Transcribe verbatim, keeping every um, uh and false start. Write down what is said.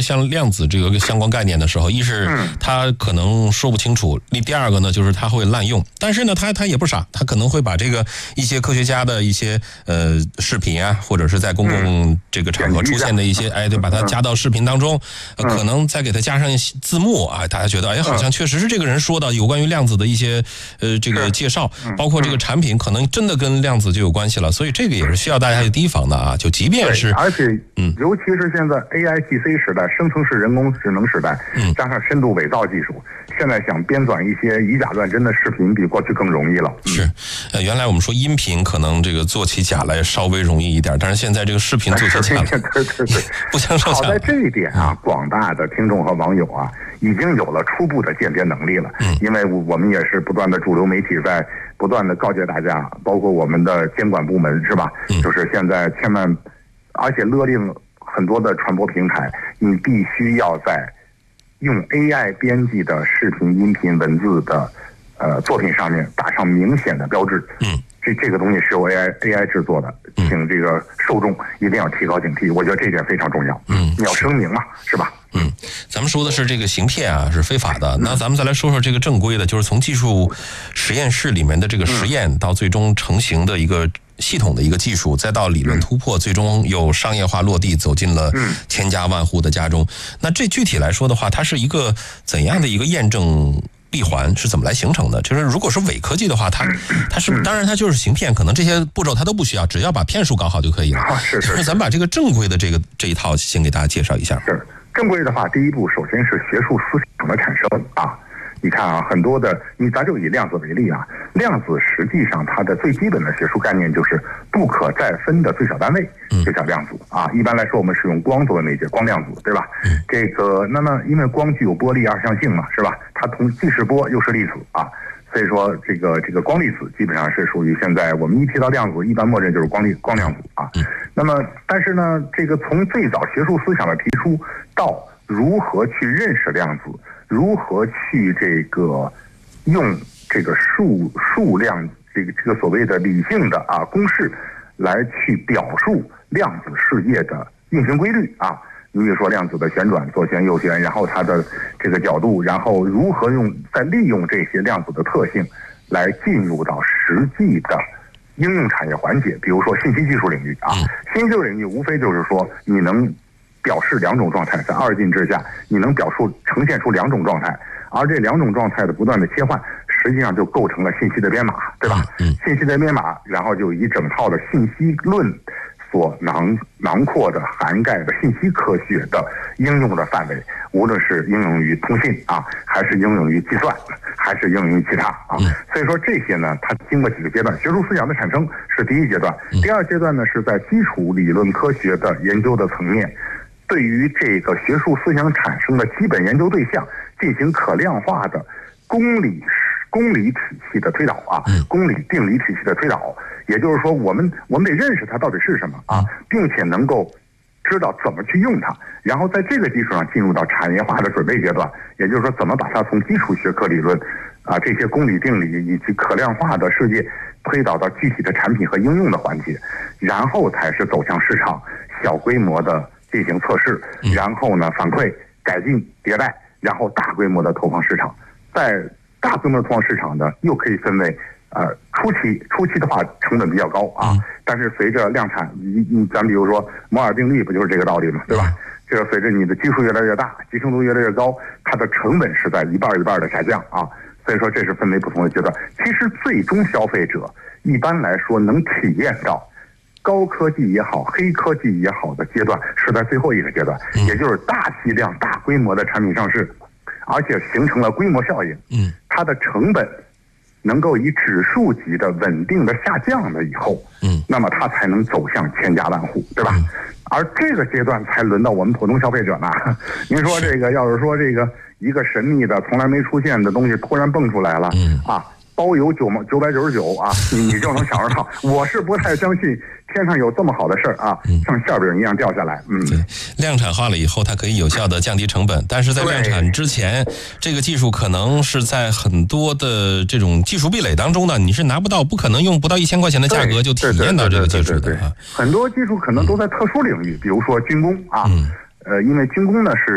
像量子这个相关概念的时候，一是他可能说不清楚，第二个呢就是他会滥用，但是呢他他也不傻，他可能会把这个一些科学家的一些呃视频啊，或者是在公共这个场合出现的一些，哎，对，把它加到视频当中，呃、可能再给它加上字幕啊，大家觉得哎，好像确实是这个人说的有关于量子的一些呃这个介绍，包括这个产品可能真的跟量子就有关系了，所以这个也是需要大家去提防的啊。就即便是， 而且嗯，尤其是现在 A I G C 时代，生成式人工智能时代，嗯，加上深度伪造技术，现在想编纂一些以假乱真的视频，比过去更容易了。嗯、 是，呃，原来我们说音频可能这个做起假来稍微容易一点，但是现在这个视频做起假来， 对对对， 不相上下。 好在这一点啊，广大的听众和网友啊，已经有了初步的鉴别能力了。嗯，因为我们也是不断的主流媒体在不断的告诫大家，包括我们的监管部门是吧？嗯，就是现在千万，而且勒令很多的传播平台，你必须要在用 A I 编辑的视频、音频、文字的呃作品上面打上明显的标志。嗯，这这个东西是由 A I A I 制作的，请这个受众一定要提高警惕。我觉得这点非常重要。嗯，你要声明嘛，是吧？ 嗯，咱们说的是这个行骗啊是非法的，那咱们再来说说这个正规的，就是从技术实验室里面的这个实验到最终成型的一个系统的一个技术，再到理论突破，最终有商业化落地，走进了千家万户的家中。那这具体来说的话，它是一个怎样的一个验证闭环是怎么来形成的？就是如果是伪科技的话，它它是当然它就是行骗，可能这些步骤它都不需要，只要把骗术搞好就可以了。 啊，是是。 咱们把这个正规的这个这一套先给大家介绍一下。 是正规的话，第一步首先是学术思想的产生啊。你看啊，很多的，你咱就以量子为例啊，量子实际上它的最基本的学术概念就是不可再分的最小单位，就叫量子啊。一般来说，我们是用光作为媒介，光量子，对吧？这个，那么因为光具有波粒二象性嘛，是吧？它同既是波又是粒子啊，所以说这个这个光粒子基本上是属于现在我们一提到量子，一般默认就是光粒光量子啊。那么，但是呢，这个从最早学术思想的提出到如何去认识量子。如何去这个用这个数数量这个这个所谓的理性的啊公式来去表述量子世界的运行规律啊？你比如说量子的旋转、左旋、右旋，然后它的这个角度，然后如何用再利用这些量子的特性来进入到实际的应用产业环节，比如说信息技术领域啊。信息技术领域无非就是说你能表示两种状态，在二进制下，你能表述呈现出两种状态，而这两种状态的不断的切换，实际上就构成了信息的编码，对吧？嗯，信息的编码，然后就一整套的信息论所囊囊括的、涵盖的信息科学的应用的范围，无论是应用于通信啊，还是应用于计算，还是应用于其他啊。所以说这些呢，它经过几个阶段，学术思想的产生是第一阶段，第二阶段呢是在基础理论科学的研究的层面。对于这个学术思想产生的基本研究对象进行可量化的公理公理体系的推导啊，公理定理体系的推导，也就是说，我们我们得认识它到底是什么啊，并且能够知道怎么去用它，然后在这个基础上进入到产业化的准备阶段，也就是说，怎么把它从基础学科理论啊这些公理定理以及可量化的世界推导到具体的产品和应用的环节，然后才是走向市场小规模的进行测试，然后呢反馈、改进、迭代，然后大规模的投放市场。在大规模的投放市场呢，又可以分为呃初期，初期的话成本比较高啊，但是随着量产，你你咱比如说摩尔定律不就是这个道理嘛，对吧？这个随着你的基数越来越大，集成度越来越高，它的成本是在一半一半的下降啊。所以说这是分为不同的阶段。其实最终消费者一般来说能体验到高科技也好，黑科技也好的阶段是在最后一个阶段，也就是大批量、大规模的产品上市，而且形成了规模效应。嗯，它的成本能够以指数级的稳定的下降了以后，嗯，那么它才能走向千家万户，对吧？嗯、而这个阶段才轮到我们普通消费者呢。您说这个，要是说这个一个神秘的、从来没出现的东西突然蹦出来了，嗯啊。包邮九毛九百九十九啊，你你就能享受到。我是不太相信天上有这么好的事儿啊，像馅饼一样掉下来。嗯， 对，量产化了以后，它可以有效的降低成本，但是在量产之前，这个技术可能是在很多的这种技术壁垒当中呢，你是拿不到，不可能用不到一千块钱的价格就体验到这个技术的啊。 很多技术可能都在特殊领域，比如说军工啊，嗯、呃，因为军工呢是。